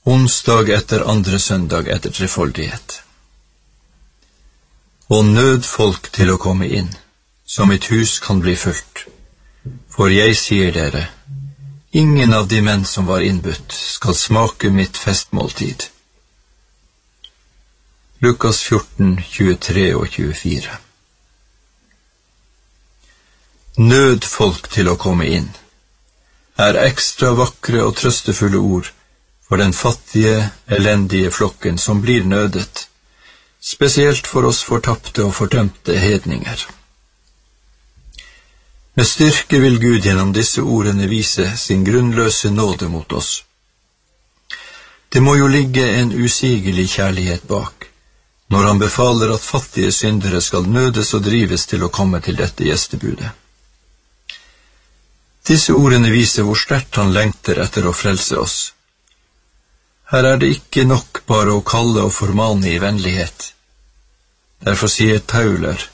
Onsdag etter andre søndag etter trefoldighet. Og nød folk til å komme inn, så mitt hus kan bli fullt. For jeg sier dere, ingen av de menn som var innbudt skal smake mitt festmåltid. Lukas 14, 23 og 24. Nød folk til å komme inn er ekstra vakre og trøstefulle ord for den fattige, elendige flokken som blir nødet, spesielt for oss fortapte og fordømte hedninger. Med styrke vil Gud gjennom disse ordene vise sin grunnløse nåde mot oss. Det må jo ligge en usigelig kjærlighet bak, når han befaler at fattige syndere skal nødes og drives til å komme til dette gjestebudet. Disse ordene viser hvor sterkt han lengter etter å frelse oss. Her er det ikke nok bare å kalle og formane i vennlighet. Derfor sier Tauler,